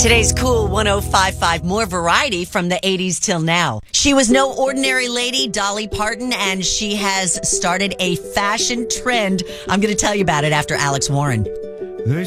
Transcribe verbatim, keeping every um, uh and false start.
Today's Cool one oh five point five, more variety from the eighties till now. She was no ordinary lady, Dolly Parton, and she has started a fashion trend. I'm going to tell you about it after Alex Warren.